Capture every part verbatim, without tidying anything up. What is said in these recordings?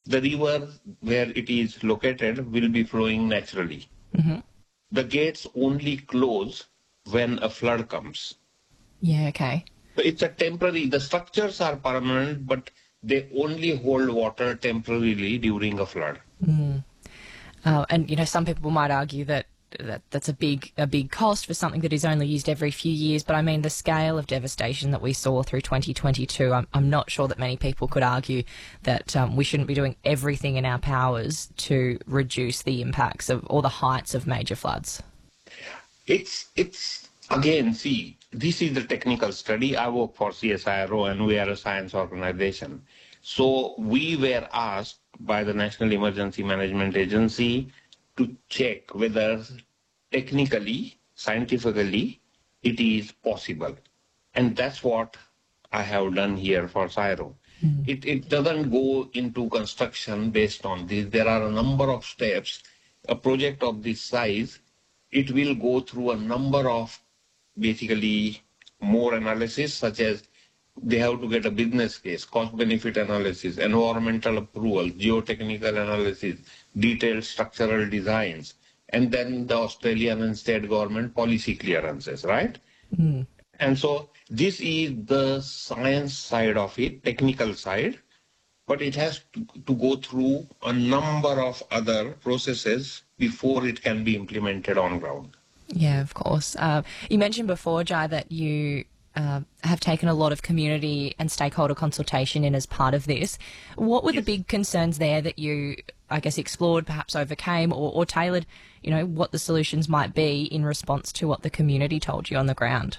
the river where it is located will be flowing naturally. Mm-hmm. The gates only close when a flood comes. Yeah, okay. So it's a temporary, the structures are permanent, but they only hold water temporarily during a flood. Mm. Uh, and, you know, some people might argue that, that that's a big a big cost for something that is only used every few years. But I mean, the scale of devastation that we saw through twenty twenty-two, I'm, I'm not sure that many people could argue that um, we shouldn't be doing everything in our powers to reduce the impacts of or the heights of major floods. It's, it's again, see, this is the technical study. I work for C S I R O and we are a science organization. So we were asked by the National Emergency Management Agency to check whether technically, scientifically, it is possible. And that's what I have done here for C I R O. Mm. It, it doesn't go into construction based on this. There are a number of steps. A project of this size, it will go through a number of basically more analysis, such as they have to get a business case, cost-benefit analysis, environmental approval, geotechnical analysis, detailed structural designs, and then the Australian and state government policy clearances, right? Mm. And so this is the science side of it, technical side, but it has to, to go through a number of other processes before it can be implemented on ground. Yeah, of course. Uh, you mentioned before, Jai, that you uh, have taken a lot of community and stakeholder consultation in as part of this. What were yes. the big concerns there that you, I guess, explored, perhaps overcame, or, or tailored, you know, what the solutions might be in response to what the community told you on the ground?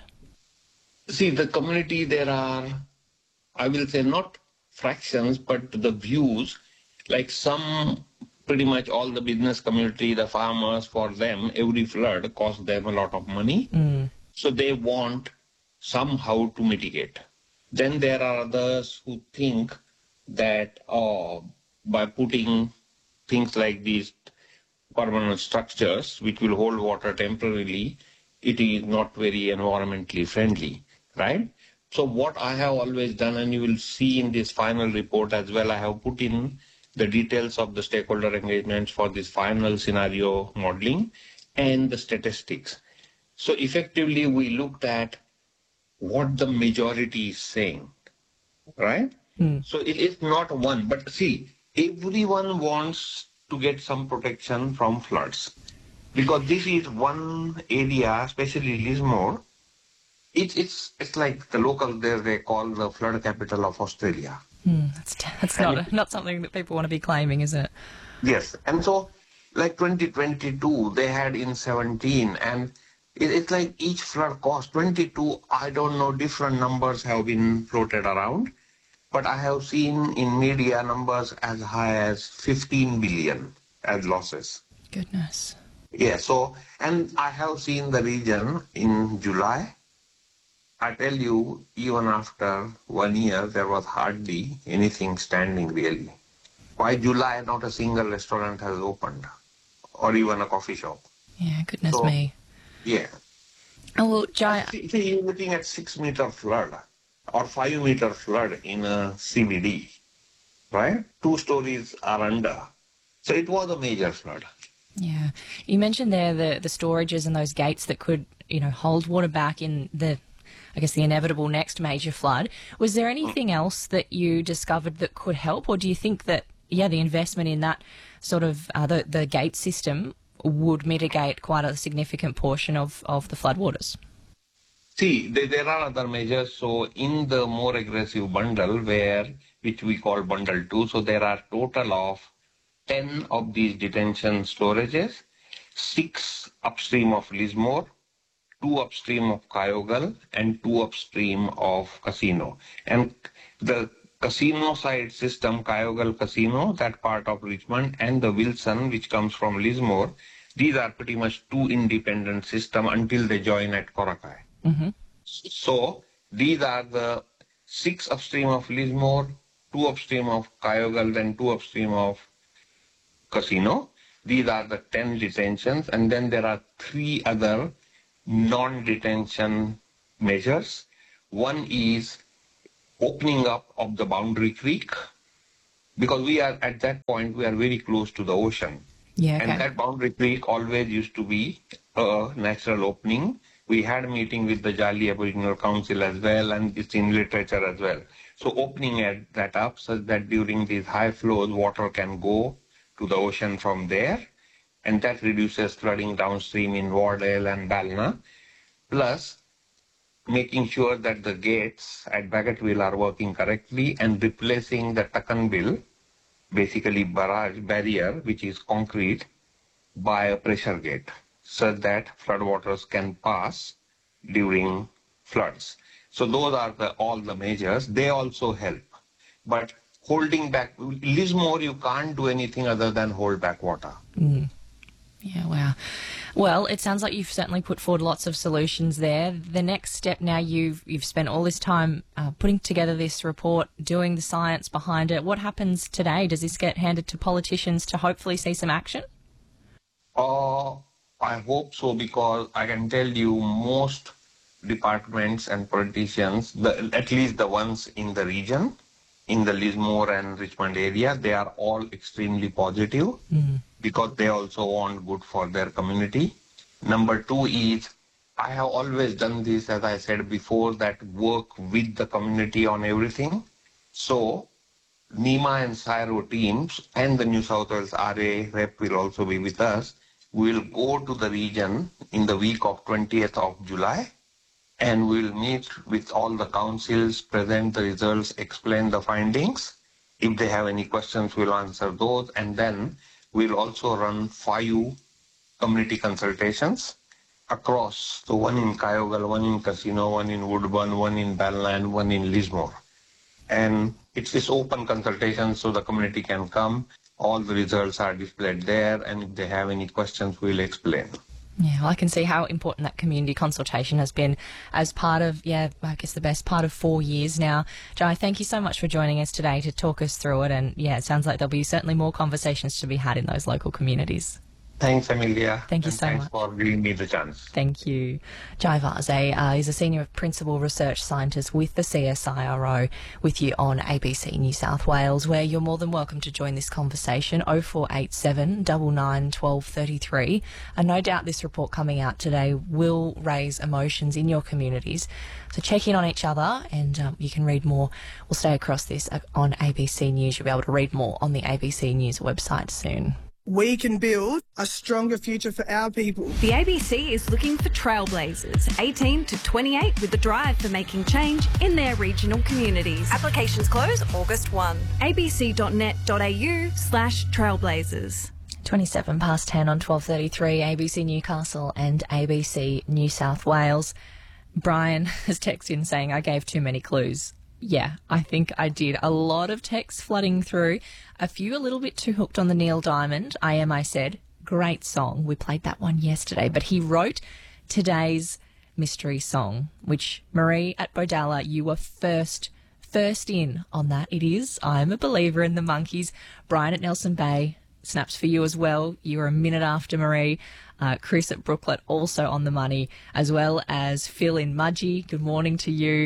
See, the community, there are, I will say, not fractions, but the views, like some, pretty much all the business community, the farmers, for them, every flood costs them a lot of money. Mm. So they want somehow to mitigate. Then there are others who think that uh, by putting things like these permanent structures, which will hold water temporarily, it is not very environmentally friendly, right? So what I have always done, and you will see in this final report as well, I have put in the details of the stakeholder engagements for this final scenario modeling and the statistics. So effectively, we looked at what the majority is saying, right? Mm. So it is not one, but see, everyone wants to get some protection from floods, because this is one area, especially Lismore. It's it's it's like the local there they call the flood capital of Australia. Mm, that's that's not a, not something that people want to be claiming, is it? Yes, and so like twenty twenty-two they had in seventeen, and it, it's like each flood cost twenty-two. I don't know, different numbers have been floated around, but I have seen in media numbers as high as fifteen billion as losses. Goodness. Yeah. So, and I have seen the region in July. I tell you, even after one year, there was hardly anything standing really. By July, not a single restaurant has opened, or even a coffee shop. Yeah, goodness so, me. Yeah. Oh, well, Jai... See, see, you're looking at six-meter flood or five-meter flood in a C B D, right? Two stories are under. So it was a major flood. Yeah. You mentioned there the, the storages and those gates that could, you know, hold water back in the... I guess the inevitable next major flood. Was there anything else that you discovered that could help, or do you think that, yeah, the investment in that sort of, uh, the, the gate system would mitigate quite a significant portion of, of the floodwaters? See, there, there are other measures. So in the more aggressive bundle, where which we call bundle two, so there are total of ten of these detention storages, six upstream of Lismore, two upstream of Kyogle, and two upstream of Casino. And the Casino side system, Kyogle Casino, that part of Richmond, and the Wilson, which comes from Lismore, these are pretty much two independent systems until they join at Korakai. Mm-hmm. So these are the six upstream of Lismore, two upstream of Kyogle, then two upstream of Casino. These are the ten detentions, and then there are three other non-detention measures. One is opening up of the boundary creek, because we are at that point, we are very close to the ocean. Yeah, okay. And that Boundary Creek always used to be a natural opening. We had a meeting with the Jali Aboriginal Council as well, and it's in literature as well. So opening it, that up such that during these high flows, water can go to the ocean from there, and that reduces flooding downstream in Wardale and Balna. Plus, making sure that the gates at Bagotville are working correctly and replacing the Takkanbil, basically barrage barrier, which is concrete, by a pressure gate, so that floodwaters can pass during floods. So those are the, all the measures. They also help. But holding back, Lismore, you can't do anything other than hold back water. Mm. Yeah, wow. Well, it sounds like you've certainly put forward lots of solutions there. The next step now, you've you've spent all this time uh, putting together this report, doing the science behind it. What happens today? Does this get handed to politicians to hopefully see some action? Uh, I hope so, because I can tell you most departments and politicians, the, at least the ones in the region, in the Lismore and Richmond area, they are all extremely positive. Mm-hmm. Because they also want good for their community. Number two is, I have always done this, as I said before, that work with the community on everything. So, NEMA and CSIRO teams and the New South Wales R A rep will also be with us. We will go to the region in the week of twentieth of July, and we'll meet with all the councils, present the results, explain the findings. If they have any questions, we'll answer those, and then we'll also run five community consultations across, so one in Kyogle, one in Casino, one in Woodburn, one in Balna, and one in Lismore. And it's this open consultation, so the community can come. All the results are displayed there, and if they have any questions, we'll explain. Yeah, well, I can see how important that community consultation has been as part of, yeah, I guess the best part of four years now. Jai, thank you so much for joining us today to talk us through it. And yeah, it sounds like there'll be certainly more conversations to be had in those local communities. Thanks, Amelia. Thank you and so thanks much. for giving me the chance. Thank you. Jai Vase uh, is a Senior Principal Research Scientist with the C S I R O, with you on A B C New South Wales, where you're more than welcome to join this conversation, oh four eight seven, nine nine, one two three three. And no doubt this report coming out today will raise emotions in your communities. So check in on each other, and um, you can read more. We'll stay across this on A B C News. You'll be able to read more on the A B C News website soon. We can build a stronger future for our people. The A B C is looking for trailblazers, eighteen to twenty-eight, with a drive for making change in their regional communities. Applications close August first. a b c dot net dot a u slash trailblazers. twenty-seven past ten on twelve thirty-three, A B C Newcastle and A B C New South Wales. Brian has texted in saying, I gave too many clues. Yeah, I think I did. A lot of texts flooding through. A few a little bit too hooked on the Neil Diamond. I Am, I Said. Great song. We played that one yesterday. But he wrote today's mystery song, which, Marie at Bodalla, you were first, first in on that. It is I'm a Believer in the Monkeys. Brian at Nelson Bay, snaps for you as well. You were a minute after Marie. Uh, Chris at Brooklet also on the money, as well as Phil in Mudgee. Good morning to you.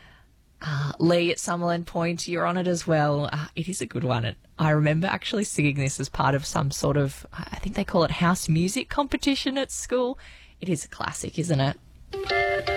Uh, Lee at Summerland Point, you're on it as well. Uh, it is a good one. It, I remember actually singing this as part of some sort of, I think they call it house music competition at school. It is a classic, isn't it?